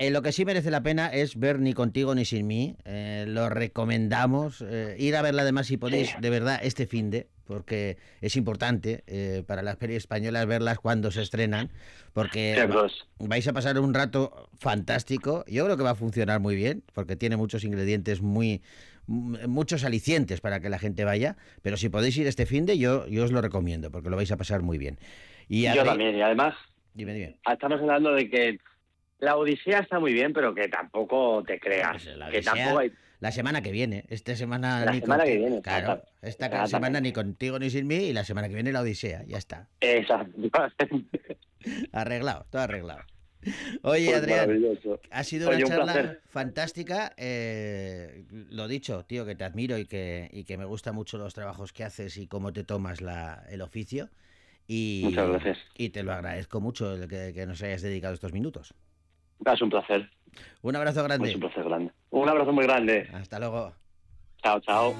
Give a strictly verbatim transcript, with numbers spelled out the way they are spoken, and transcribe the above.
Eh, lo que sí merece la pena es ver Ni contigo ni sin mí. Eh, lo recomendamos. Eh, ir a verla además si Sí, podéis, de verdad, este finde, porque es importante eh, para las pelis españolas verlas cuando se estrenan, porque va- cierto es. vais a pasar un rato fantástico. Yo creo que va a funcionar muy bien, porque tiene muchos ingredientes muy... m- muchos alicientes para que la gente vaya, pero si podéis ir este finde, yo, yo os lo recomiendo, porque lo vais a pasar muy bien. Y Yo Adri, también, y además dime, dime. estamos hablando de que la Odisea está muy bien, pero que tampoco te creas, Pues la que tampoco Odisea hay... la semana que viene. Esta semana La ni semana que contigo. viene, Claro, exacta- esta ca- semana ni exactamente. contigo ni sin mí y la semana que viene la Odisea. Ya está. Exactamente. Arreglado, todo arreglado. Oye, Pues Adrián, maravilloso. ha sido una Oye, un charla placer. fantástica. Eh, lo dicho, tío, que te admiro y que, y que me gusta mucho los trabajos que haces y cómo te tomas la, el oficio. Muchas Y, gracias. y te lo agradezco mucho el que, que nos hayas dedicado estos minutos. Es un placer. Un abrazo Es un grande. placer grande. Un abrazo muy grande. Hasta luego. Chao, chao.